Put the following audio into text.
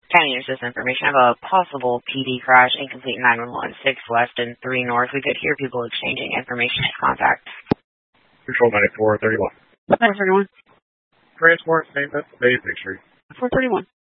County Assist information. I have a possible PD crash, incomplete 911, 6 West and 3 North. We could hear people exchanging information to contact. Control 9431. 931. Transport statement, Bay Picture. 431.